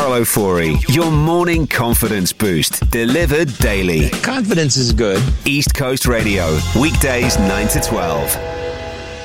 Carlo Fori, your morning confidence boost, delivered daily. Confidence is good. East Coast Radio, weekdays 9 to 12.